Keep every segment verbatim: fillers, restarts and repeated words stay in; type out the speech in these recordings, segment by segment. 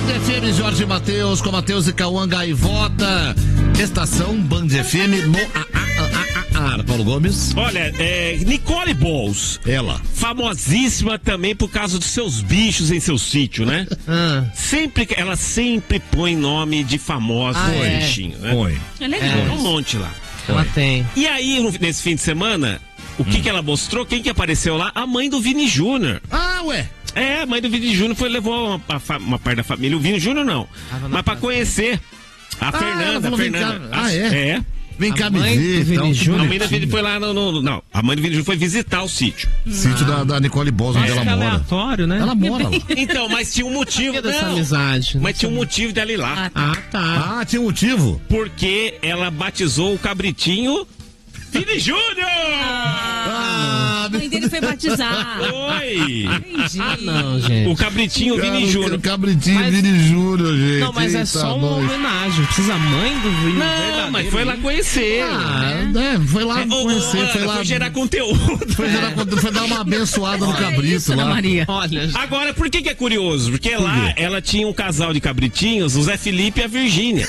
F M, Jorge Matheus, com Matheus e Cauã Gaivota. Estação Band F M no ar. Paulo Gomes. Olha, é, Nicole Balls. Ela. Famosíssima também por causa dos seus bichos em seu sítio, né? Ah. Sempre, ela sempre põe nome de famosos Ah, no é. bichinho, né? Põe. É legal. É, um monte lá. Ela tem. E aí, no- nesse fim de semana, o que, Hum. que ela mostrou? Quem que apareceu lá? A mãe do Vini Júnior. Ah, ué. É, a mãe do Vini Júnior foi, levou uma, a fa- uma parte da família. O Vini Júnior não. Tava na Mas pra casa. conhecer a ela Fernanda, a falou, vem Fernanda. cá. Ah, é? É. Vem A cá me mãe do ver. Vini Então, Júnior? A mãe do Vini foi lá no, no- Não, a mãe do Vini Júnior foi visitar o sítio. Sítio da, da Nicole Balls, onde ela Fica mora. aleatório, né? Ela mora lá. Então, mas tinha um motivo. Por que dessa não, amizade? mas tinha um motivo dela ir lá. Ah, tá. Ah, tinha um motivo. Porque ela batizou o cabritinho Vini Júnior! Ah, A mãe dele foi batizar. Oi! Entendi. Ah, não, gente. O cabritinho cara, Vini Júnior. o Cabritinho Mas- Vini Júnior, gente. Não, mas é Eita, só uma nós. homenagem. Precisa a mãe do Vini Não, verdadeiro. mas foi lá conhecer. Ah, é, foi lá É, ô, ô, conhecer, Ana, foi lá. foi gerar conteúdo. Foi, gerar conteúdo, foi dar uma abençoada no Olha cabrito isso, Ana lá. Maria. Olha, gente. Agora, por que que é curioso? Porque lá ela tinha um casal de cabritinhos, o Zé Felipe e a Virgínia.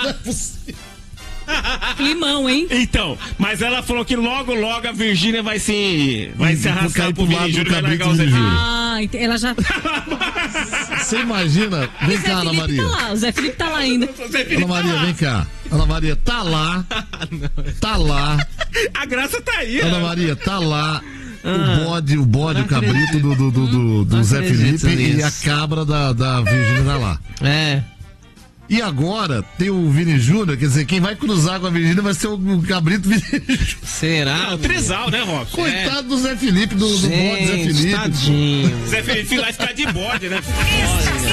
Climão, hein? Então, mas ela falou que logo, logo a Virgínia vai se, vai se Vai arrastar cair pro pro lado Vini do Júnior e vai largar o cabrito Zé Vini Felipe. Júnior. Ah, ent- ela já. Você imagina? Vem O Zé cá, Ana Felipe Maria. tá lá, o Zé Felipe tá lá ainda. O Zé Felipe Ana Maria, tá lá. vem cá. Ana Maria, tá lá. Tá lá. A graça tá aí. Ana ó. Maria, tá lá. O bode, o bode, o cabrito do, do, do, do, do Não Zé acredito Felipe e a nisso. cabra da, da Virgínia tá lá. É. E agora tem o Vini Júnior, quer dizer, quem vai cruzar com a Virgínia vai ser o, o cabrito Vini Júnior. Será? Ah, o trisal, né, Robson? Coitado do Zé Felipe, do, do bode Zé Gente, Felipe. tadinho. Zé Felipe vai ficar de bode, né?